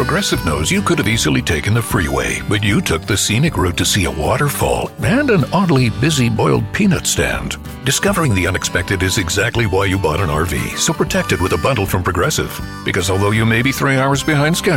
Progressive knows you could have easily taken the freeway, but you took the scenic route to see a waterfall and an oddly busy boiled peanut stand. Discovering the unexpected is exactly why you bought an RV, so protect it with a bundle from Progressive. Because although you may be 3 hours behind schedule,